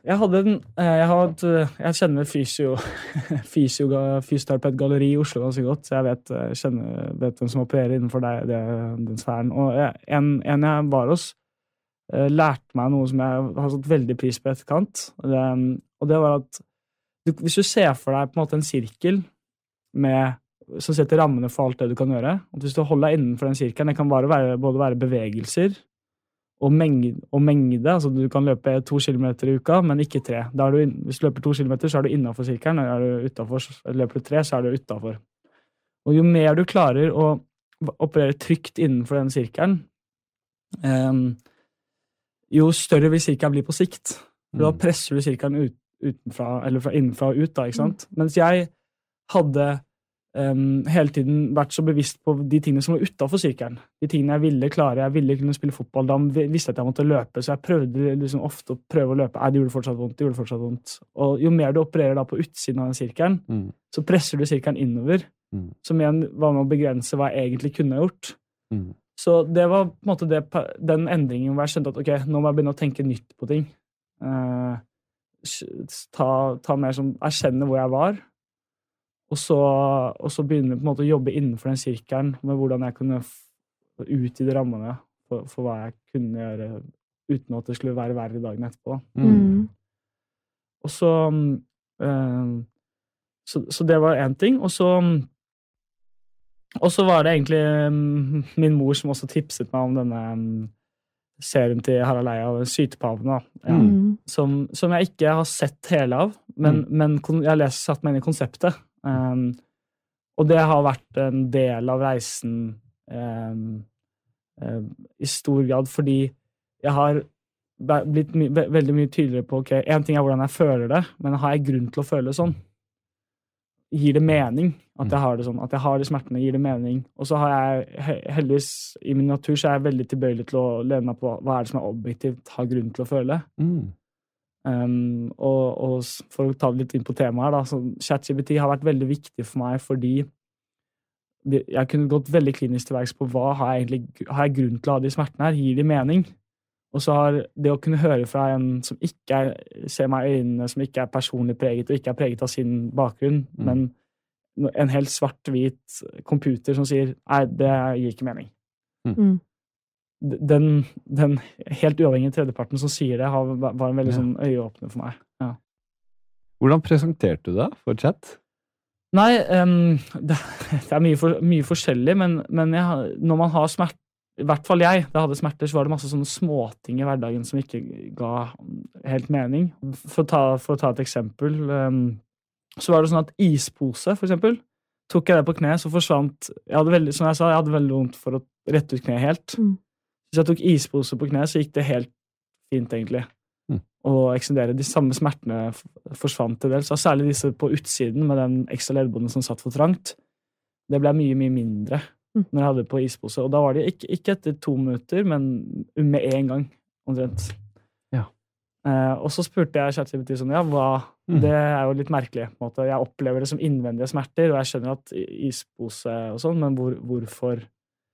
Jeg kjenner fysioterapeut galleri I Oslo ganske godt, så jeg vet hvem som opererer innenfor den sfæren. Og en jeg var hos, lærte meg noe som jeg har satt veldig pris på etterkant, og det var at hvis du ser for deg på en måte en sirkel som setter rammene for alt det du kan gjøre, og hvis du holder deg innenfor den sirkelen, det kan både være bevegelser, og mengde, altså du kan løpe 2 kilometer I uka, men ikke 3. Hvis du løper 2 kilometer, så du innenfor sirkelen, løper du 3, så du utenfor. Og jo mer du klarer å operere trygt innenfor den sirkelen, jo større vil sirkelen bli på sikt. For da presser du sirkelen innenfra og ut, da, ikke sant? Mens jeg hadde hele tiden vært så bevisst på de tingene som var utenfor sirkelen. De tingene jeg ville klare, jeg ville kunne spille fotball, da visste jeg at jeg måtte løpe, så jeg prøvde liksom ofte å prøve å løpe. Det gjorde fortsatt vondt. Og jo mer du opererer da på utsiden av den sirkelen, så presser du sirkelen innover, som igjen var med å begrense hva jeg egentlig kunne gjort. Så det var på en måte den endringen hvor jeg skjønte at ok, nå må jeg begynne å tenke nytt på ting. Ta mer som, erkjenne hvor jeg var, og så begynne på en måte å jobbe innenfor den sirkelen med hvordan jeg kunne utvide rammene for hva jeg kunne gjøre uten at det skulle være verre dagen etterpå. Og så det var en ting, og så var det egentlig min mor som også tipset meg om denne serien til Harald Eia, Sytepavene, som jeg ikke har sett hele av, men jeg har satt meg inn I konseptet. Og det har vært en del av reisen I stor grad, fordi jeg har blitt veldig mye tydeligere på, ok, en ting hvordan jeg føler det, men har jeg grunn til å føle det sånn? Gir det mening at jeg har det sånn? At jeg har de smertene, gir det mening? Og så har jeg heldigvis, I min natur, så jeg veldig tilbøyelig til å lene meg på hva det som objektivt har grunn til å føle. Og for å ta det litt inn på temaet her da, så ChatGPT har vært veldig viktig for meg fordi jeg kunne gått veldig klinisk til verks på hva har jeg grunn til å ha de smertene her, gir de mening? Og så har det å kunne høre fra en som ikke ser meg I øynene, som ikke personlig preget og ikke preget av sin bakgrunn, men en helt svart-hvit computer som sier, nei, det gir ikke mening. Den helt uavhengige tredjeparten som sier det var en veldig sånn øyeåpner for meg. Ja. Hvordan presenterte du det for chat? Nei, det mye forskjellig, men når man har smerte, I hvert fall jeg, da hadde smerter, så var det masse sånne småting I hverdagen som ikke ga helt mening. For å ta et eksempel, så var det sånn at ispose, for eksempel, tok jeg det på kne, så forsvant, som jeg sa, jeg hadde veldig vondt for å rette ut kne helt. Hvis jeg tok ispose på kne, så gikk det helt fint egentlig. Og eksendere. De samme smertene forsvant til del, så særlig disse på utsiden med den ekstra leddbånden som satt for trangt. Det ble mye mindre når jeg hadde på ispose. Og da var det ikke etter 2 minutter, men med en gang, omtrent. Ja. Og så spurte jeg ChatGPT sånn, det jo litt merkelig, på en måte. Jeg opplever det som innvendige smerter, og jeg skjønner at ispose og sånn, men hvorfor?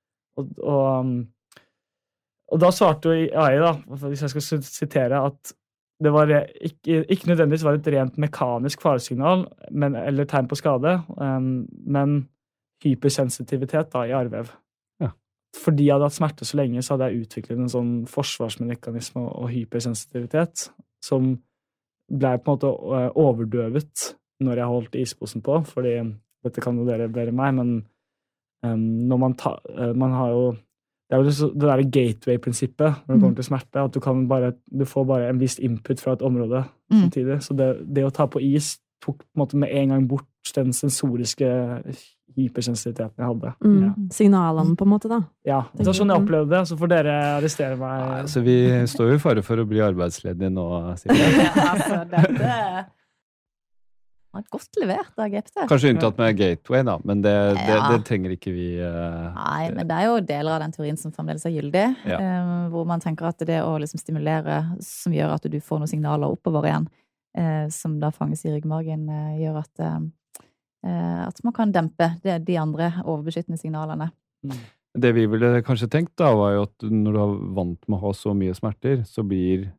Og da svarte jo AI da, hvis jeg skal sitere, at det var ikke nødvendigvis var et rent mekanisk faresignal, eller tegn på skade, men hypersensitivitet da, I arrvev. Ja. Fordi jeg hadde hatt smerte så lenge, så hadde jeg utviklet en sånn forsvarsmekanisme og hypersensitivitet, som ble på en måte overdøvet når jeg holdt isposen på, fordi dette kan jo dere bedre meg, men når man har jo det jo det der gateway-prinsippet når det kommer til smerte, at du får bare en viss input fra et område samtidig. Så det å ta på is tok på en måte med en gang bort den sensoriske hypersensitiviteten jeg hadde. Ja. Signalene på en måte da. Ja, det sånn jeg opplevde det, så får dere arrestere meg. Ja, så vi står jo I fare for å bli arbeidsledige nå, Silje. Altså, dette var godt levert av GPT. Kanskje unntatt med gateway da, men det trenger ikke vi... Nei, men det jo deler av den teorien som fremdeles gyldig, hvor man tenker at det å liksom stimulere, som gjør at du får noen signaler oppover igjen, som da fanges I ryggmargen, gjør at man kan dempe de andre overbeskyttende signalene. Det vi ville kanskje tenkt da, var jo at når du har vant med å ha så mye smerter, så blir